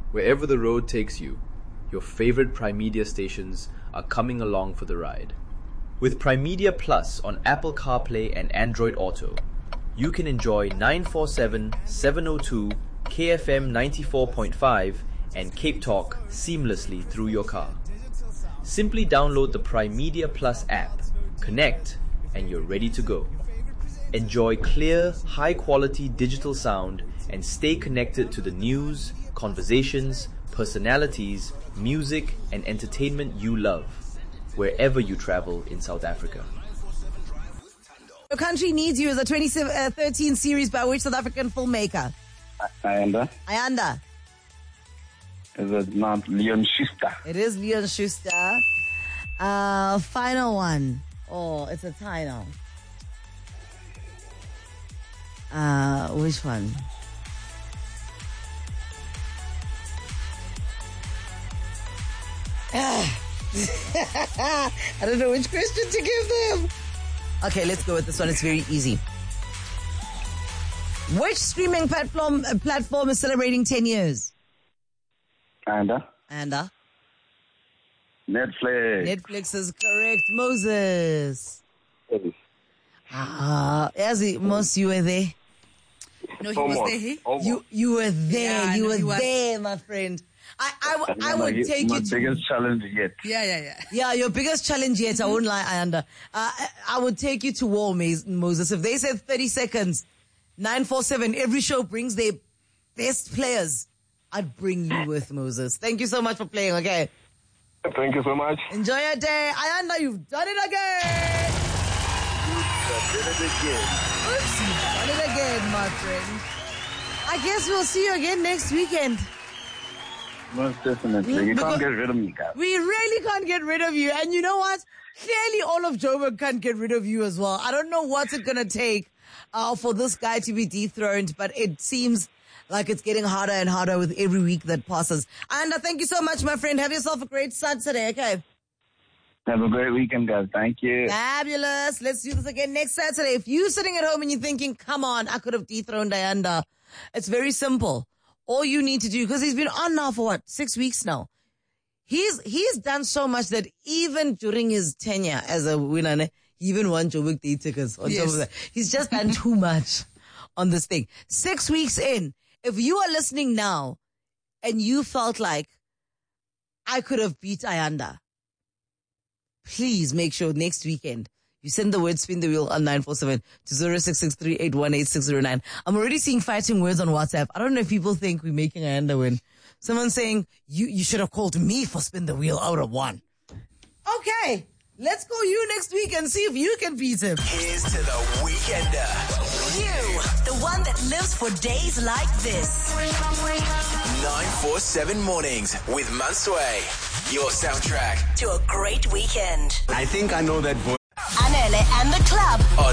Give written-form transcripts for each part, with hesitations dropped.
Wherever the road takes you, your favorite Primedia stations are coming along for the ride. With Primedia Plus on Apple CarPlay and Android Auto, you can enjoy 947, 702, KFM 94.5 and Cape Talk seamlessly through your car. Simply download the Primedia Plus app, connect, and you're ready to go. Enjoy clear, high-quality digital sound and stay connected to the news, conversations, personalities, music, and entertainment you love, wherever you travel in South Africa. Your Country Needs You is a 2013 series by which South African filmmaker? Ayanda. Ayanda. Is it not Leon Schuster? It is Leon Schuster. Final one. Oh, it's a tie now. Which one? I don't know which question to give them. Okay, let's go with this one. It's very easy. Which streaming platform is celebrating 10 years? Ayanda. Netflix. Netflix is correct. Moses. Most you were there. No, he was there. You were there. Yeah, you no, were he was. there, my friend. I would take my you to... biggest challenge yet. Yeah, your biggest challenge yet. I won't lie, Ayanda. I would take you to war, Moses. If they said 30 seconds, 947, every show brings their best players, I'd bring you with, Moses. Thank you so much for playing, okay? Thank you so much. Enjoy your day. Ayanda, you've done it again. Oops, You've done it again, my friend. I guess we'll see you again next weekend. most definitely. You can't get rid of me, guys. We really can't get rid of you. And you know what? Clearly all of Joburg can't get rid of you as well. I don't know what's it going to take for this guy to be dethroned, but it seems like it's getting harder and harder with every week that passes. And thank you so much, my friend. Have yourself a great Saturday, okay? Have a great weekend, guys. Thank you. Fabulous. Let's do this again next Saturday. If you're sitting at home and you're thinking, come on, I could have dethroned Ayanda, it's very simple. All you need to do, because he's been on now for 6 weeks now. He's done so much that even during his tenure as a winner, he even won Joburg Day tickets on top of that. He's just done too much on this thing. 6 weeks in, if you are listening now and you felt like I could have beat Ayanda, please make sure next weekend you send the word spin the wheel on 947 to 0663818609. I'm already seeing fighting words on WhatsApp. I don't know if people think we're making Ayanda win. Someone's saying, you should have called me for spin the wheel out of one. Okay, let's call you next week and see if you can beat him. Here's to the Weekender. You, the one that lives for days like this. 947 Mornings with Mansway. Your soundtrack To a great weekend. I think I know that voice. Anele and the club. On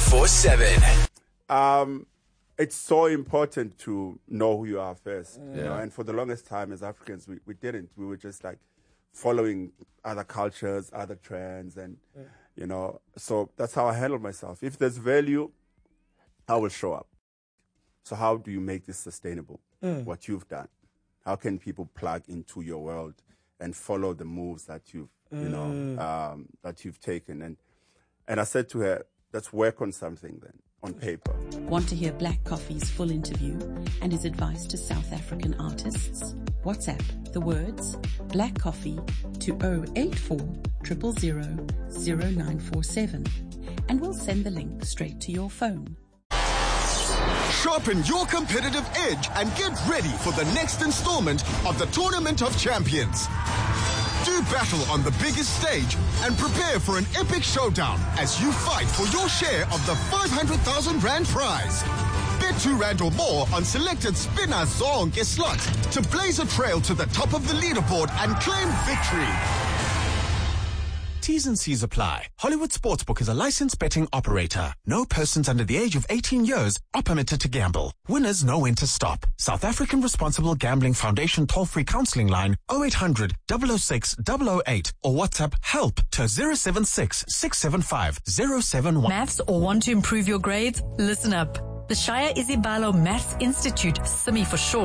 947. It's so important to know who you are first. You know? And for the longest time as Africans, we didn't. We were just like following other cultures, other trends, and, you know, so that's how I handle myself. If there's value, I will show up. So how do you make this sustainable? What you've done? How can people plug into your world and follow the moves that you've, that you've taken? And I said to her, let's work on something then, on paper. Want to hear Black Coffee's full interview and his advice to South African artists? WhatsApp the words Black Coffee to 084 000 0947 and we'll send the link straight to your phone. Sharpen your competitive edge and get ready for the next installment of the Tournament of Champions. Do battle on the biggest stage and prepare for an epic showdown as you fight for your share of the 500,000 Rand prize. Bet 2 Rand or more on selected Spinner Zonke slots to blaze a trail to the top of the leaderboard and claim victory. T's and C's apply. Hollywood Sportsbook is a licensed betting operator. No persons under the age of 18 years are permitted to gamble. Winners know when to stop. South African Responsible Gambling Foundation toll-free counseling line 0800 006 008 or WhatsApp help to 076 675 071. Maths or want to improve your grades? Listen up. The Shire Isibalo Maths Institute, SIMI for short,